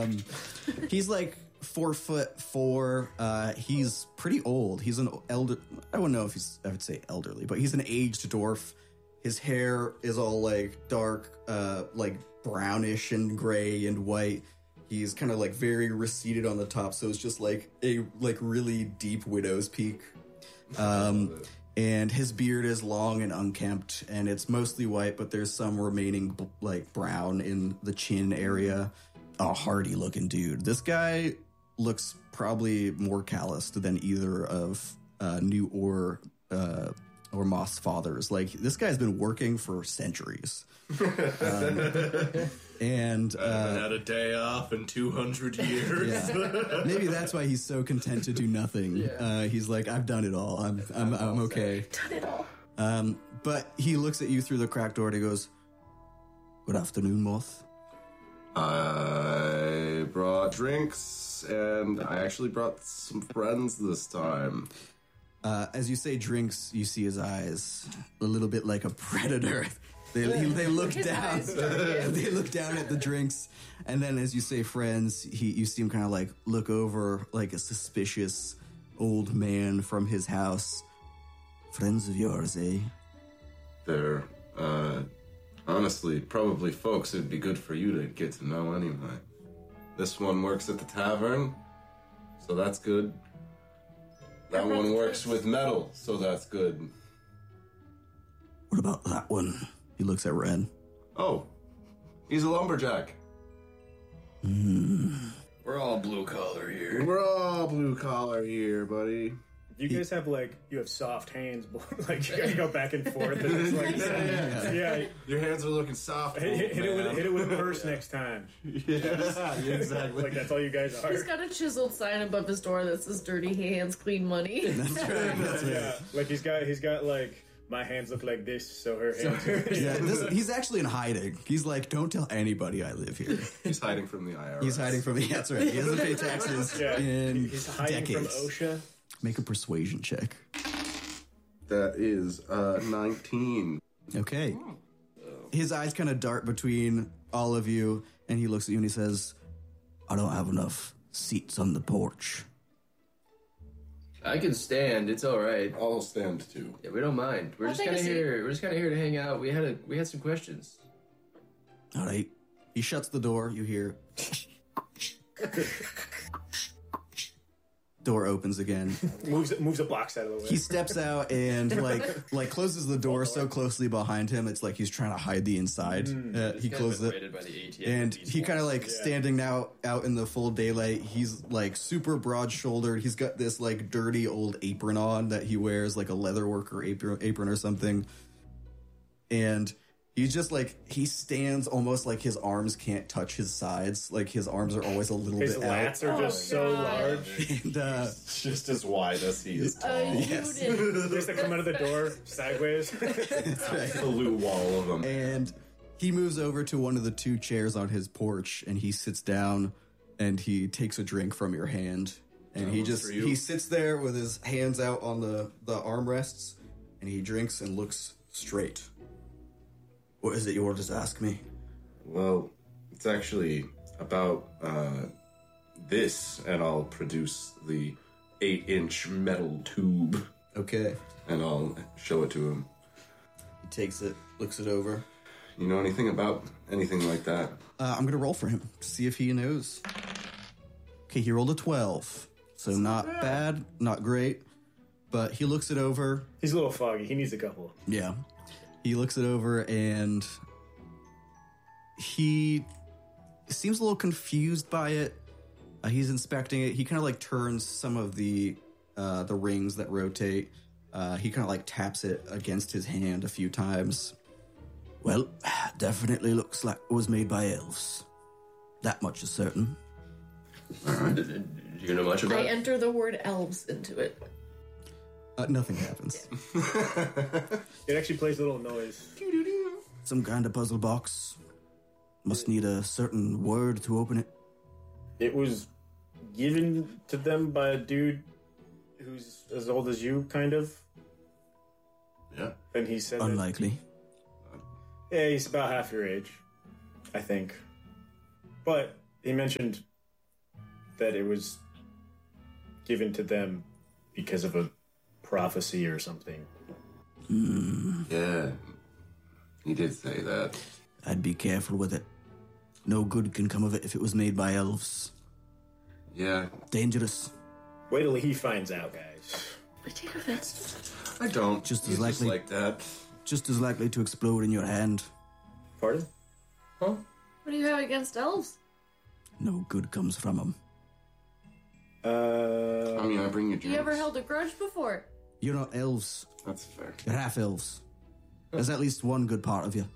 He's like 4'4". He's pretty old. He's an elder. I wouldn't know if I would say elderly, but he's an aged dwarf. His hair is all like dark, like brownish and gray and white. He's kind of like very receded on the top, so it's just like a really deep widow's peak. And his beard is long and unkempt, and it's mostly white, but there's some remaining like brown in the chin area. A hardy looking dude. This guy looks probably more calloused than either of New or Moth's fathers. Like, this guy's been working for centuries. And had a day off in 200 years. Yeah. Maybe that's why he's so content to do nothing. Yeah. He's like, I've done it all. I'm okay. Done it all. But he looks at you through the cracked door and he goes, "Good afternoon, Moth." I brought drinks, and I actually brought some friends this time. As you say drinks, you see his eyes, a little bit like a predator. They look down. They look down at the drinks, and then as you say friends, you see him kind of like look over like a suspicious old man from his house. Friends of yours, eh? They're, honestly, probably folks it'd be good for you to get to know anyway. This one works at the tavern, so that's good. That one works with metal, so that's good. What about that one? He looks at Ren. Oh, he's a lumberjack. We're all blue collar here. We're all blue collar here, buddy. You guys have you have soft hands, like you guys go back and forth. And it's like, yeah. Your hands are looking soft. Hit it with a purse next time. Yeah, exactly. Like, that's all you guys are. He's got a chiseled sign above his door that says "Dirty Hands, Clean Money." That's right. That's right. Yeah, like he's got like, my hands look like this, so her hands. Yeah, he's actually in hiding. He's like, don't tell anybody I live here. He's hiding from the IRS. He's hiding from the. That's right. He hasn't paid taxes in He's hiding decades. from OSHA. Make a persuasion check. That is 19. Okay. His eyes kind of dart between all of you, and he looks at you and he says, "I don't have enough seats on the porch." I can stand. It's all right. I'll stand too. Yeah, we don't mind. We're just kind of here. We're just kind of here to hang out. We had some questions. All right. He shuts the door. You hear. Door opens again. Moves the blocks out of the way. He steps out and like closes the door so closely behind him. It's like he's trying to hide the inside. He closes it, Raided by the ATM and he kind of like standing now out in the full daylight. He's like super broad shouldered. He's got this like dirty old apron on that he wears, like a leather worker apron or something. And he's just like, he stands almost like his arms can't touch his sides. Like his arms are always a little His bit out. lats are just so large. And, It's just as wide as he is tall. Yes. Just to come out of the door sideways. That's right. Absolute wall of them. And he moves over to one of the two chairs on his porch, and he sits down, and he takes a drink from your hand, and he sits there with his hands out on the armrests, and he drinks and looks straight. What is it you wanted to ask me? Well, it's actually about this, and I'll produce the 8-inch metal tube, Okay. and I'll show it to him. He takes it, looks it over. You know anything about anything like that? I'm going to roll for him to see if he knows. Okay, he rolled a 12. So not bad, not great. But he looks it over. He's a little foggy. He needs a couple. Yeah. He looks it over and he seems a little confused by it. He's inspecting it. He kind of like turns some of the rings that rotate. He kind of like taps it against his hand a few times. Well, definitely looks like it was made by elves. That much is certain. Do you know much about I it? enter the word elves into it. Nothing happens. It actually plays a little noise. Some kind of puzzle box. Must need a certain word to open it. It was given to them by a dude who's as old as you, kind of. Yeah. And he said that- Unlikely. yeah, he's about half your age, I think. But he mentioned that it was given to them because of a prophecy or something. Yeah, he did say that. I'd be careful with it. No good can come of it if it was made by elves. Yeah, Dangerous. Wait till he finds out, guys. I take offense. I don't. Just as He's likely- like that. Just as likely to explode in your hand. Pardon? Huh? What do you have against elves? No good comes from them. I mean, I bring you drinks. You ever held a grudge before? You're not elves. That's fair. You're half elves. There's at least one good part of you.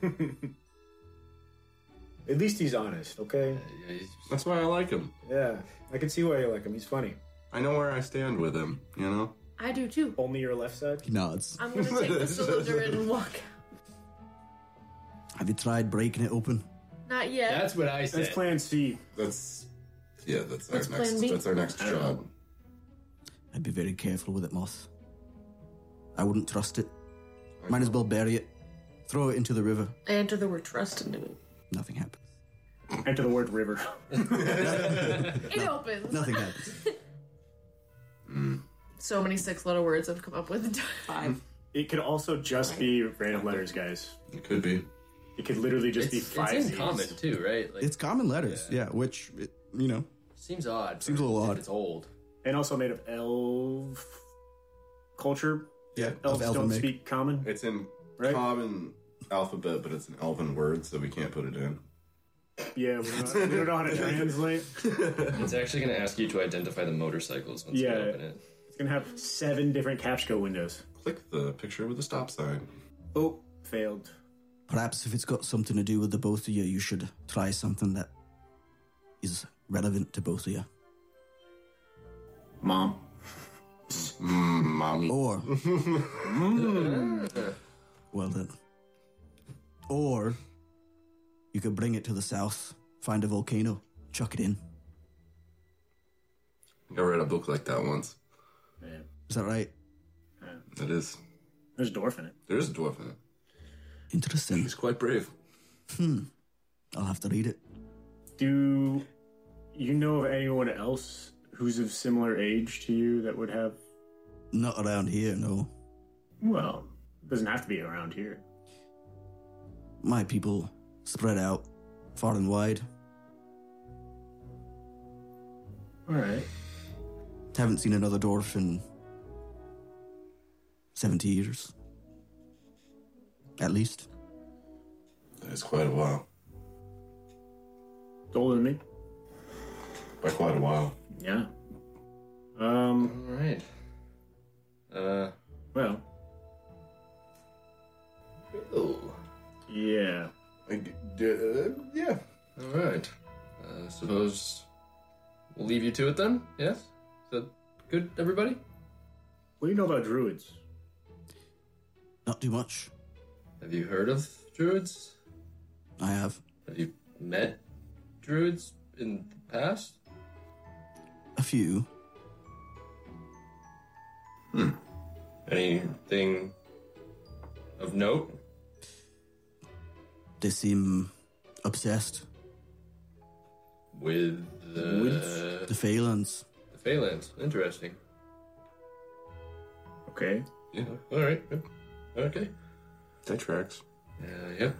At least he's honest, okay? That's why I like him. Yeah, I can see why you like him. He's funny. I know where I stand with him, you know? I do too. Only your left side? He nods. I'm gonna take the cylinder and walk out. Have you tried breaking it open? Not yet. That's what I said. That's plan C. That's That's plan B. our next job. I'd be very careful with it, Moth. I wouldn't trust it. Might as well bury it. Throw it into the river. I enter the word trust into it. Nothing happens. Enter the word river. It opens. Nothing happens. So many 6-letter words I've come up with. 5. It could also just be random letters, guys. It could be. It could literally just be It's 5 in Z's. common too, right? Like, It's common letters, yeah, which, seems odd. Seems a little if odd. It's old. And also made of elf culture. yeah, Elves of elven don't make. speak common. It's in Right? common alphabet, but it's an elven word, so we can't put it in. Yeah, we don't know how to translate. It's actually going to ask you to identify the motorcycles once you Yeah. open it. It's going to have 7 different captcha windows. Click the picture with the stop sign. Oh, failed. Perhaps if it's got something to do with the both of you, you should try something that is relevant to both of you. Mom. Mommy. Or, well then. Or, you could bring it to the south, find a volcano, chuck it in. I read a book like that once. Yeah. Is that right? It is. There's a dwarf in it. There is a dwarf in it. Interesting. He's quite brave. I'll have to read it. Do you know of anyone else who's of similar age to you that would have... Not around here, no. Well, it doesn't have to be around here. My people spread out far and wide. Alright. Haven't seen another dwarf in 70 years. At least. That is quite a while. Older than me? By quite a while. Yeah. All right. Well, Oh. yeah. Yeah. All right. Suppose we'll leave you to it then. Yes. Is that good, everybody? What do you know about druids? Not too much. Have you heard of druids? I have. Have you met druids in the past? A few. Anything of note? They seem obsessed. With the The Phalans. Phalanx. Interesting. Okay. Yeah. All right. Yep. Okay. That tracks. Yep.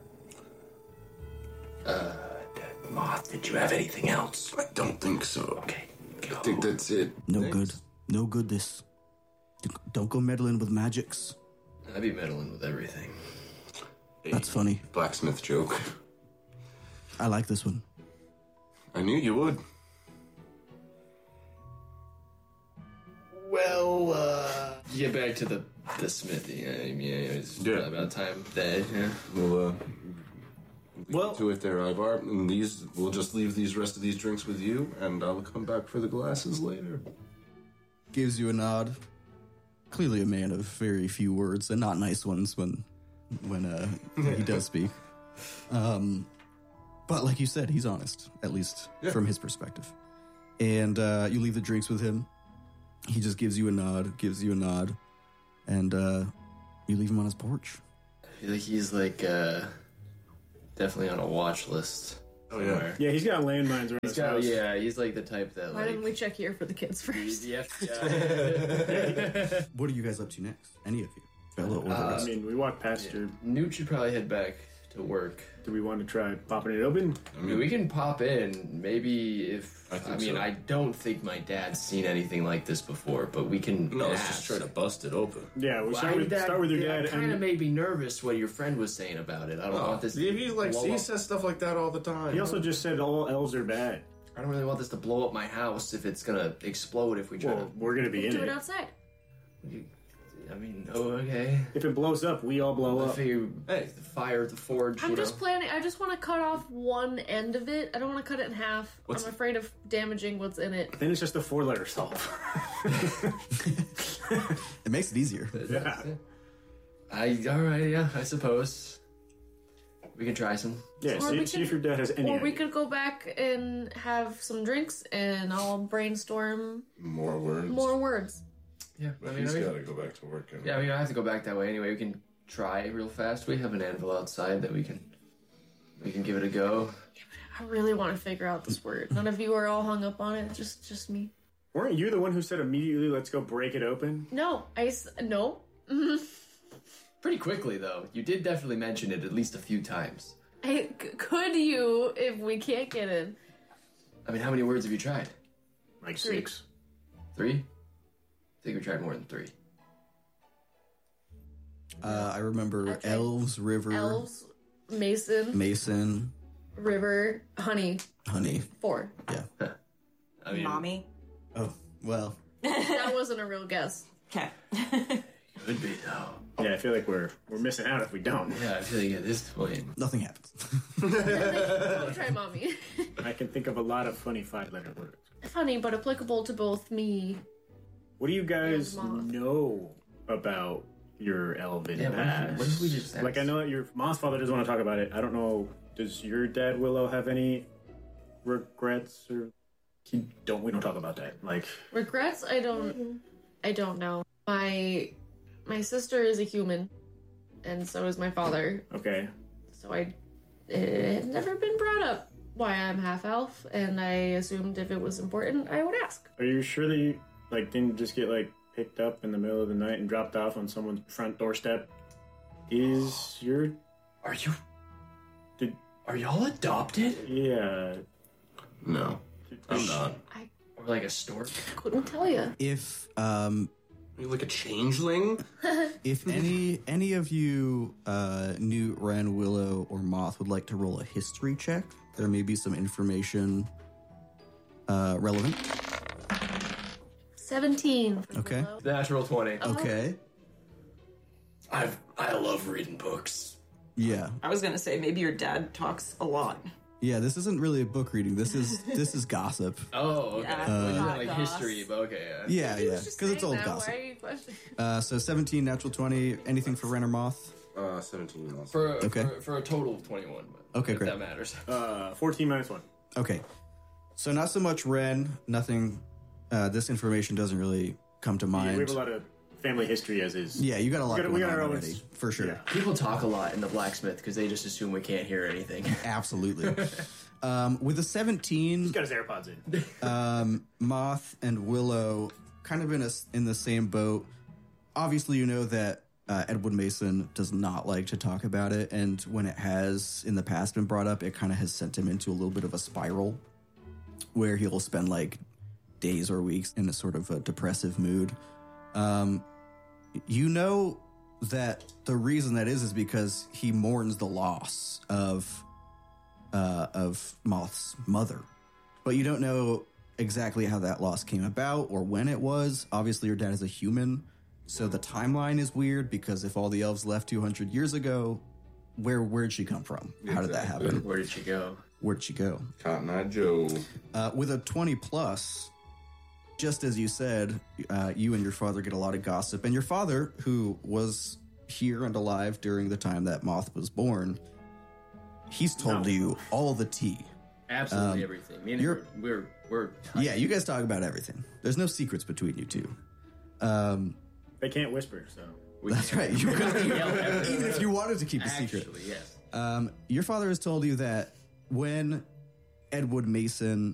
Moth, did you have anything else? I don't think so. Okay. I think that's it. No Thanks. good. No good this. Don't go meddling with magics. I'd be meddling with everything. That's funny. Blacksmith joke. I like this one. I knew you would. Well, get back to the smithy. It's Yeah. about time that. Yeah. We'll Well- to it there, Ivar. And these, we'll just leave these rest of these drinks with you, and I'll come back for the glasses later. Gives you a nod. Clearly a man of very few words, and not nice ones when he does speak. But like you said, he's honest, at least Yeah. from his perspective. And you leave the drinks with him. He just gives you a nod, and you leave him on his porch. I feel like he's definitely on a watch list. Oh yeah. Yeah, he's got landmines around his house. Yeah, he's like the type that Why didn't we check here for the kids first? Yeah. What are you guys up to next? Any of you? Fellow I Orderers? mean, we walked past her. Newt should probably head back to work. Do we want to try popping it open? I mean, we can pop in. Maybe if I think so. I don't think my dad's seen anything like this before, but we can. No, let's ask. just try to bust it open. Yeah, we'll start with your dad. Kind of And made me nervous what your friend was saying about it. I don't want this. to blow He up. says stuff like that all the time. he also just said all elves are bad. I don't really want this to blow up my house if it's gonna explode if we try Well, we're gonna be in Do it it. outside. to. I mean, okay. If it blows up, we all blow I up. figure, hey, the fire, the forge. I'm you just know. planning. I just want to cut off one end of it. I don't want to cut it in half. What's- I'm afraid of damaging what's in it. Then it's just a 4-letter solve. It makes it easier. Yeah. Alright, yeah, I suppose. We can try some. Yeah, Or we see if can- your dad has any Or we idea. could go back and have some drinks, and I'll brainstorm More words. more words. Yeah, But he's got to go back to work. Yeah, I mean, I have to go back that way anyway. We can try real fast. We have an anvil outside that we can give it a go. I really want to figure out this word. None of you are all hung up on it. Just me. Weren't you the one who said immediately, let's go break it open? No, no. Pretty quickly, though. You did definitely mention it at least a few times. Could you if we can't get in? I mean, how many words have you tried? Like 3. 6. 3? I think we tried more than 3. I remember Okay. elves, river, Elves, Mason, mason, River, Honey. honey. 4. Yeah. I mean, Mommy. Oh, well. That wasn't a real guess. Okay. could be, though. Yeah, I feel like we're missing out if we don't. Yeah, I feel like at this point. Nothing happens. Don't try mommy. I can think of a lot of funny 5-letter words. Funny, but applicable to both me. What do you guys And Moth. know about your elven Yeah, past? what if we just Like, I know that your mom's father doesn't want to talk about it. I don't know. Does your dad, Willow, have any regrets? Or we don't talk about that. Like, Regrets? I don't know. My sister is a human, and so is my father. okay. So it had never been brought up why I'm half elf, and I assumed if it was important, I would ask. Are you sure that you, like, didn't just get, like, picked up in the middle of the night and dropped off on someone's front doorstep? Is your... Are you. Did... Are y'all adopted? Yeah. No, I'm not. Or like a stork? Couldn't tell you. If Are you like a changeling? if any of you, Newt, Ren, Willow, or Moth would like to roll a history check, there may be some information relevant. 17. For Okay. Willow. Natural 20. Okay. I love reading books. Yeah. I was gonna say maybe your dad talks a lot. Yeah, this isn't really a book reading. This is gossip. Oh, okay. Yeah. Well, you meant like Goss. history, but okay, yeah. Yeah, He yeah. was just Because it's saying old that. gossip. Why are you questioning? So 17, natural 20. Anything for Ren or Moth? 17 also. For, Okay. for a total of 21. But Okay, if great. that matters. 14 minus 1. Okay. So not so much Ren. Nothing. This information doesn't really come to Yeah, we mind. have a lot of family history as is. Yeah, you got a lot We going got on our own- already, for sure. Yeah. People talk a lot in the blacksmith because they just assume we can't hear anything. Absolutely. With a 17, He's got his AirPods in. Moth and Willow kind of in the same boat. Obviously, you know that Edward Mason does not like to talk about it, and when it has in the past been brought up, it kind of has sent him into a little bit of a spiral where he'll spend like days or weeks in a sort of a depressive mood. You know that the reason that is because he mourns the loss of Moth's mother, but you don't know exactly how that loss came about or when it was. Obviously, your dad is a human, so the timeline is weird because if all the elves left 200 years ago, where'd she come from? How did that happen? Where did she go? Where'd she go? Cotton Eye Joe. With a 20 plus, just as you said, you and your father get a lot of gossip. And your father, who was here and alive during the time that Moth was born, he's told you all the tea. Absolutely everything. Me and you're- we're Yeah, you guys talk about everything. There's no secrets between you two. They can't whisper, so. That's right. You could, even if you wanted to keep a Actually, secret. yes. Your father has told you that when Edward Mason,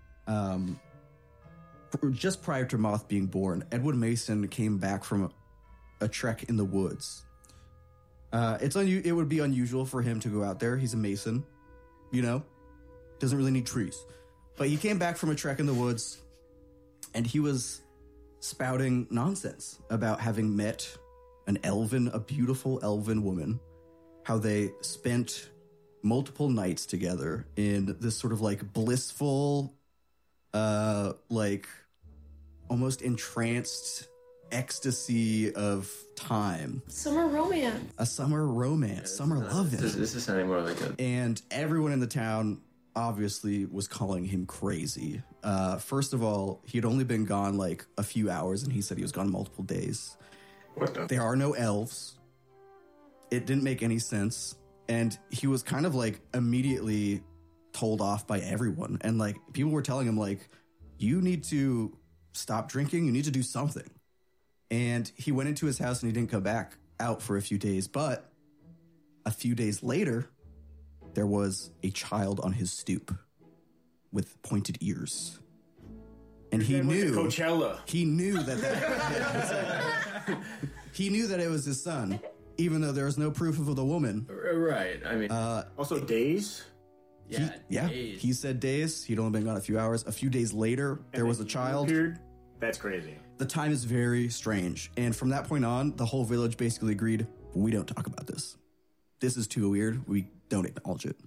just prior to Moth being born, Edward Mason came back from a trek in the woods. It would be unusual for him to go out there. He's a Mason, doesn't really need trees. But he came back from a trek in the woods, and he was spouting nonsense about having met a beautiful elven woman, how they spent multiple nights together in this sort of like blissful, like almost entranced ecstasy of time. Summer romance. A summer romance, summer loving. This is sounding more like a... And everyone in the town obviously was calling him crazy. First of all, he had only been gone like a few hours, and he said he was gone multiple days. What the? There are no elves. It didn't make any sense. And he was kind of like immediately told off by everyone. And like people were telling him like, you need to stop drinking. You need to do something. And he went into his house and he didn't come back out for a few days. But a few days later, there was a child on his stoop with pointed ears. And he knew Coachella. He knew that he knew that it was his son, even though there was no proof of the woman. Right. I mean, Also, days. days. He said days. He'd only been gone a few hours. A few days later, there was a child. Appeared. That's crazy. The time is very strange. And from that point on, the whole village basically agreed, we don't talk about this. This is too weird. We don't acknowledge it.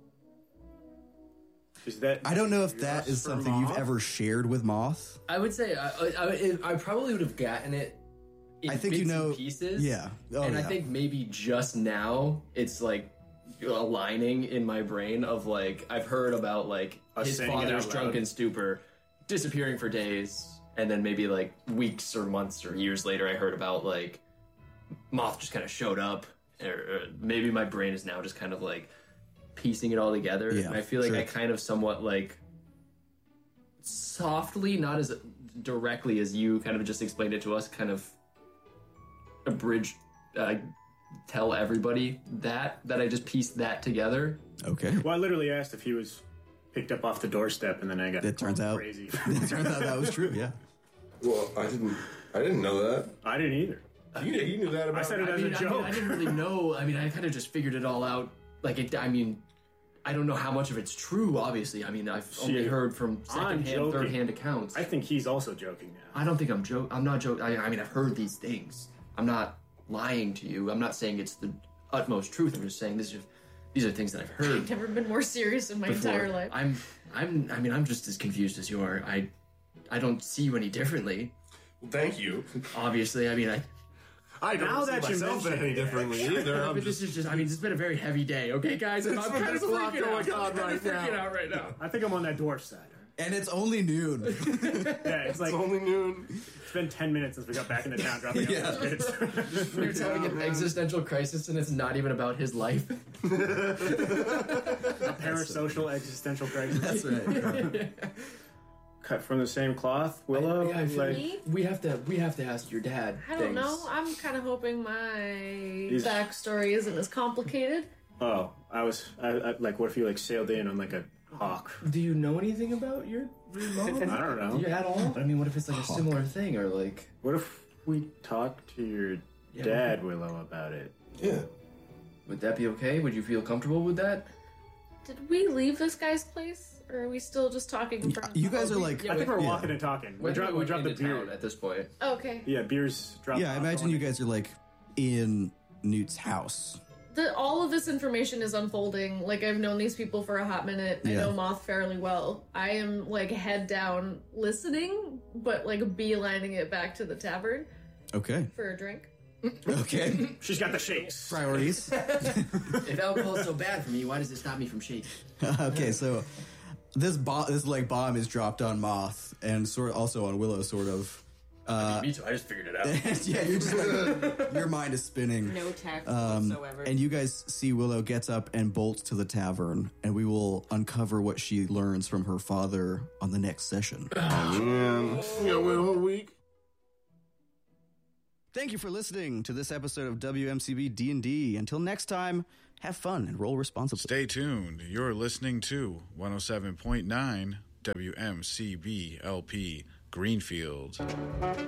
Is that? I don't know if that is something you've ever shared with Moth. I would say I probably would have gotten it in I think bits you know and pieces. Yeah. Oh, and I yeah. think maybe just now it's like aligning in my brain of like I've heard about like Us his saying it father's out loud. drunken stupor disappearing for days, and then maybe like weeks or months or years later I heard about like Moth just kind of showed up, or maybe my brain is now just kind of like piecing it all together. Yeah, And I feel like sure. I kind of somewhat like softly, not as directly as you kind of just explained it to us, kind of abridged, tell everybody that I just pieced that together. Okay. Well, I literally asked if he was picked up off the doorstep, and then I got It turns out crazy. it turns out that was true. Yeah. Well, I didn't know that. I didn't either. You knew that about I said it as a joke. I didn't really know. I mean, I kind of just figured it all out. Like, I don't know how much of it's true, obviously. I mean, I've only Shit. heard from I'm secondhand, joking. third-hand accounts. I think he's also joking now. I don't think I'm not joking. I mean, I've heard these things. I'm not lying to you. I'm not saying it's the utmost truth. I'm just saying these are things that I've heard I've never been more serious in my before. entire life. I'm just as confused as you are. I don't see you any differently. Thank you. Obviously, I mean, I don't Now see that you myself mention any it, differently either. I'm but this is just, I mean, it's been a very heavy day, okay, guys? And I'm kind of there's a lot freaking going out. on I'm kinda right freaking now. out right now. I think I'm on that dwarf side. And it's only noon. Yeah, it's like It's only noon. it's been 10 minutes since we got back into town dropping Yeah. off those kids. You're having an existential crisis, and it's not even about his life. A parasocial existential crisis. That's right. Cut from the same cloth, Willow. Yeah, I feel like, Me? We have to ask your dad. I don't know. I'm kind of hoping my He's- backstory isn't as complicated. oh, I like, what if you like sailed in on like a hawk? Do you know anything about your mom? I don't know. You at all? I mean, what if it's like a similar thing, or like? What if we talk to your dad, Willow, about it? Yeah. Would that be okay? Would you feel comfortable with that? Did we leave this guy's place? Or are we still just talking in front of You guys are like, Yeah, I think we're yeah. walking and talking. We When dropped we the into beer. town at this point. Okay. Yeah, beer's dropped. Yeah, I off imagine on you it. guys are like in Newt's house. All of this information is unfolding. Like, I've known these people for a hot minute. I Yeah. know Moth fairly well. I am, like, head down listening, but, like, beelining it back to the tavern Okay. for a drink. Okay. She's got the shakes. Priorities. If alcohol is so bad for me, why does it stop me from shaking? Okay, so this bomb is dropped on Moth and also on Willow, sort of. Me too. I just figured it out. Yeah, you're just like, your mind is spinning. No tech whatsoever. And you guys see Willow gets up and bolts to the tavern, and we will uncover what she learns from her father on the next session. Yeah. Yeah, wait a whole week. Thank you for listening to this episode of WMCB D&D. Until next time, have fun and roll responsibly. Stay tuned. You're listening to 107.9 WMCB LP Greenfield.